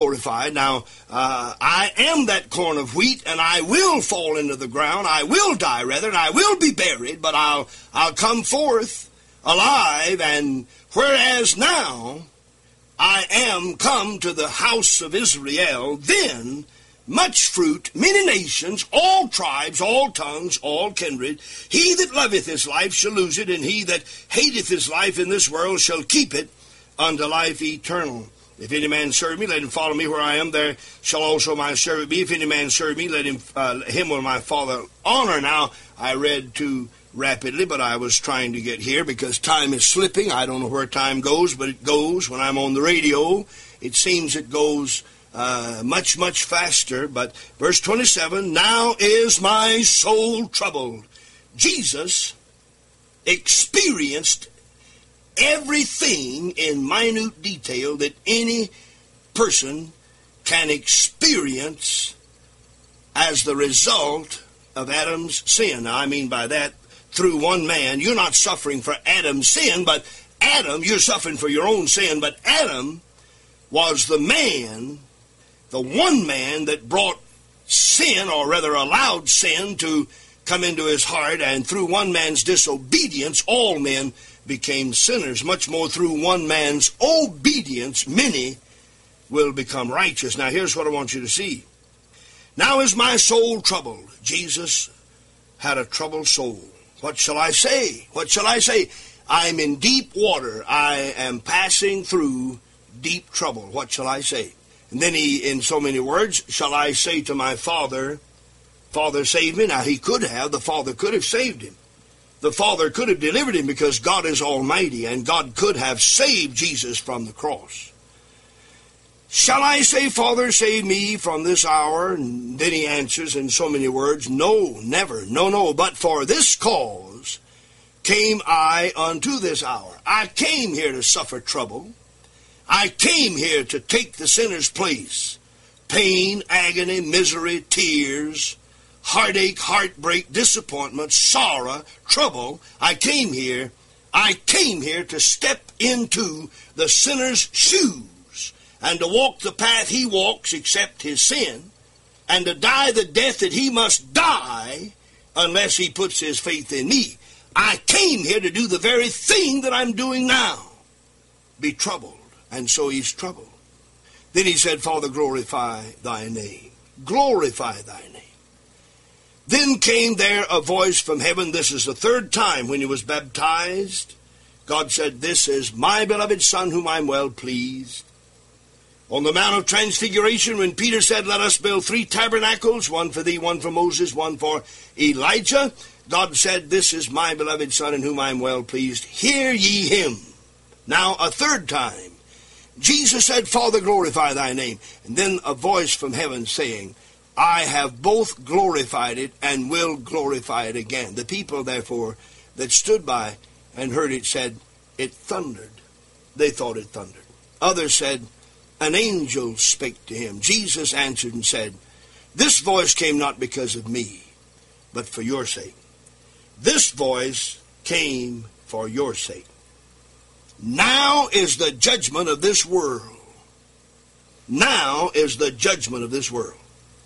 glorified. Now, I am that corn of wheat, and I will fall into the ground. I will die, rather, and I will be buried, but I'll come forth alive. And whereas now I am come to the house of Israel, then much fruit, many nations, all tribes, all tongues, all kindred. He that loveth his life shall lose it, and he that hateth his life in this world shall keep it unto life eternal. If any man serve me, let him follow me. Where I am, there shall also my servant be. If any man serve me, let him will my Father honor. Now, I read too rapidly, but I was trying to get here because time is slipping. I don't know where time goes, but it goes. When I'm on the radio, it seems it goes much, much faster. But verse 27, now is my soul troubled. Jesus experienced everything in minute detail that any person can experience as the result of Adam's sin. Now, I mean by that, through one man. You're not suffering for Adam's sin, but Adam, you're suffering for your own sin. But Adam was the man, the one man that brought sin, or rather allowed sin to come into his heart, and through one man's disobedience, all men became sinners. Much more through one man's obedience, many will become righteous. Now, here's what I want you to see. Now is my soul troubled. Jesus had a troubled soul. What shall I say? What shall I say? I'm in deep water. I am passing through deep trouble. What shall I say? And then he, in so many words, shall I say to my Father, Father, save me? Now, he could have. The Father could have saved him. The Father could have delivered him because God is almighty, and God could have saved Jesus from the cross. Shall I say, Father, save me from this hour? And then he answers in so many words, no, never, no, but for this cause came I unto this hour. I came here to suffer trouble. I came here to take the sinner's place. Pain, agony, misery, tears, heartache, heartbreak, disappointment, sorrow, trouble. I came here to step into the sinner's shoes and to walk the path he walks, accept his sin, and to die the death that he must die unless he puts his faith in me. I came here to do the very thing that I'm doing now, be troubled. And so he's troubled. Then he said, Father, glorify thy name. Glorify thy name. Then came there a voice from heaven. This is the third time when he was baptized. God said, this is my beloved Son, whom I'm well pleased. On the Mount of Transfiguration, when Peter said, let us build 3 tabernacles, one for thee, one for Moses, one for Elijah, God said, this is my beloved Son, in whom I'm well pleased. Hear ye him. Now, a third time, Jesus said, Father, glorify thy name. And then a voice from heaven saying, I have both glorified it and will glorify it again. The people, therefore, that stood by and heard it said, it thundered. They thought it thundered. Others said, an angel spake to him. Jesus answered and said, this voice came not because of me, but for your sake. This voice came for your sake. Now is the judgment of this world. Now is the judgment of this world.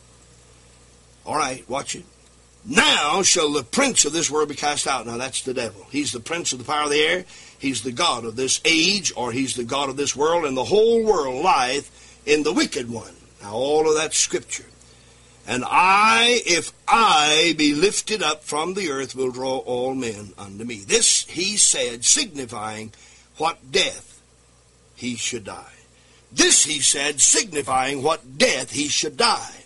All right, watch it. Now shall the prince of this world be cast out. Now that's the devil. He's the prince of the power of the air. He's the god of this age, or he's the god of this world, and the whole world lieth in the wicked one. Now all of that's scripture. And I, if I be lifted up from the earth, will draw all men unto me. This he said, signifying what death he should die. This he said, signifying what death he should die.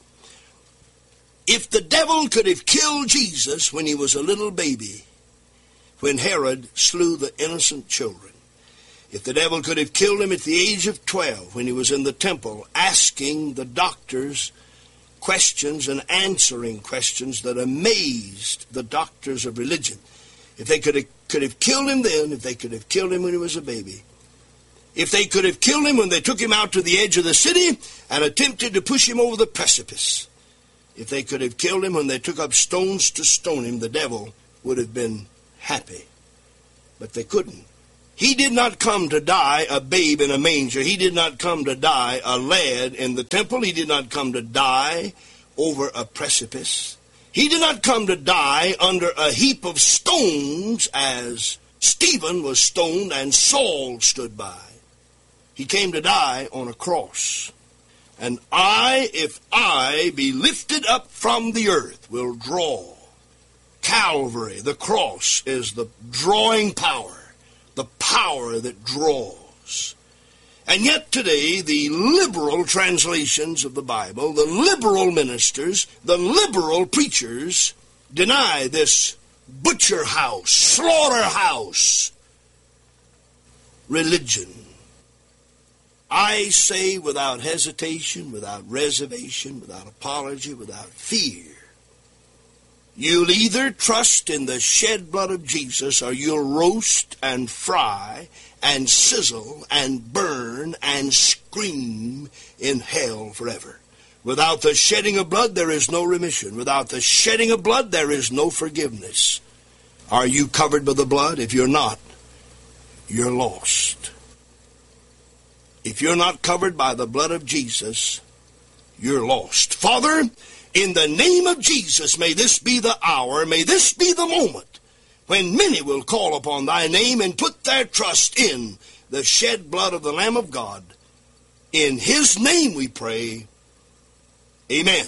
If the devil could have killed Jesus when he was a little baby, when Herod slew the innocent children, if the devil could have killed him at the age of 12 when he was in the temple asking the doctors questions and answering questions that amazed the doctors of religion, if they could have killed him then, if they could have killed him when he was a baby, if they could have killed him when they took him out to the edge of the city and attempted to push him over the precipice, if they could have killed him when they took up stones to stone him, the devil would have been happy. But they couldn't. He did not come to die a babe in a manger. He did not come to die a lad in the temple. He did not come to die over a precipice. He did not come to die under a heap of stones as Stephen was stoned and Saul stood by. He came to die on a cross. And I, if I be lifted up from the earth, will draw. Calvary, the cross, is the drawing power, the power that draws. And yet today, the liberal translations of the Bible, the liberal ministers, the liberal preachers deny this butcher house, slaughterhouse religion. I say without hesitation, without reservation, without apology, without fear, you'll either trust in the shed blood of Jesus or you'll roast and fry and sizzle and burn and scream in hell forever. Without the shedding of blood, there is no remission. Without the shedding of blood, there is no forgiveness. Are you covered by the blood? If you're not, you're lost. If you're not covered by the blood of Jesus, you're lost. Father, in the name of Jesus, may this be the hour, may this be the moment when many will call upon thy name and put their trust in the shed blood of the Lamb of God. In his name we pray. Amen.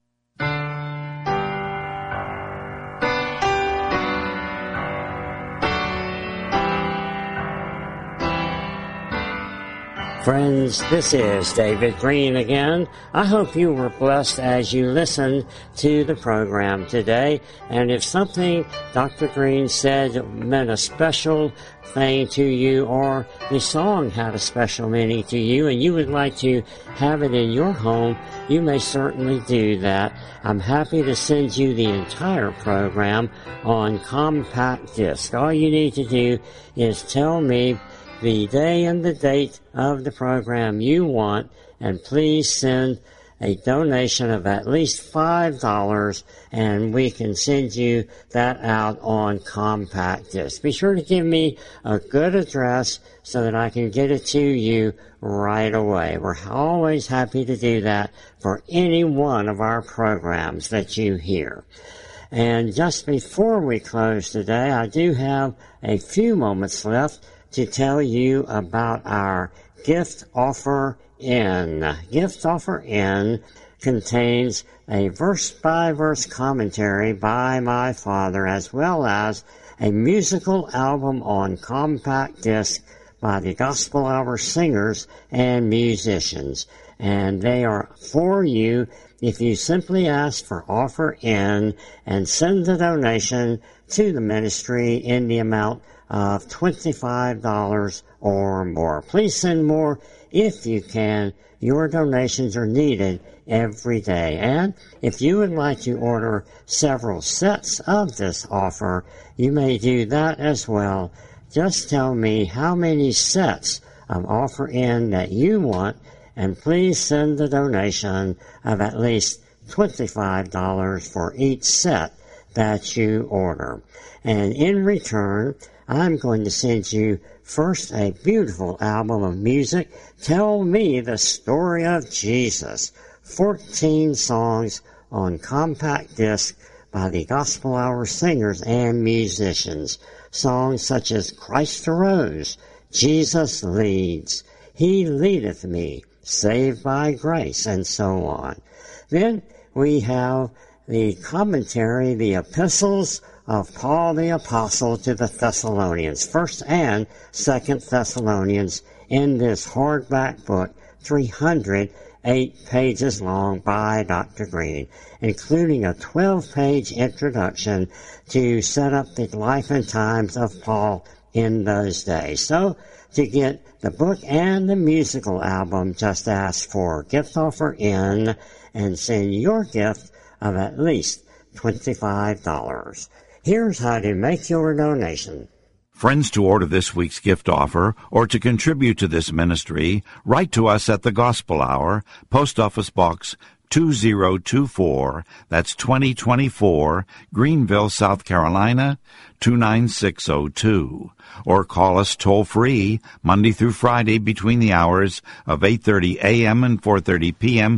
Friends, this is David Green again. I hope you were blessed as you listened to the program today. And if something Dr. Green said meant a special thing to you, or the song had a special meaning to you, and you would like to have it in your home, you may certainly do that. I'm happy to send you the entire program on compact disc. All you need to do is tell me the day and the date of the program you want, and please send a donation of at least $5, and we can send you that out on compact disc. Be sure to give me a good address so that I can get it to you right away. We're always happy to do that for any one of our programs that you hear. And just before we close today, I do have a few moments left to tell you about our Gift Offer In. Gift Offer In contains a verse-by-verse commentary by my father, as well as a musical album on compact disc by the Gospel Hour singers and musicians. And they are for you if you simply ask for Offer In and send the donation to the ministry in the amount of $25 or more. Please send more if you can. Your donations are needed every day. And if you would like to order several sets of this offer, you may do that as well. Just tell me how many sets of Offer In that you want, and please send the donation of at least $25 for each set that you order. And in return, I'm going to send you first a beautiful album of music, Tell Me the Story of Jesus, 14 songs on compact disc by the Gospel Hour singers and musicians. Songs such as Christ Arose, Jesus Leads, He Leadeth Me, Saved by Grace, and so on. Then we have the commentary, the epistles of Paul the Apostle to the Thessalonians, 1st and 2nd Thessalonians, in this hardback book, 308 pages long by Dr. Green, including a 12-page introduction to set up the life and times of Paul in those days. So, to get the book and the musical album, just ask for Gift Offer In and send your gift of at least $25. Here's how to make your donation. Friends, to order this week's gift offer or to contribute to this ministry, write to us at the Gospel Hour, Post Office Box 2024. That's 2024, Greenville, South Carolina, 29602. Or call us toll-free Monday through Friday between the hours of 8:30 a.m. and 4:30 p.m.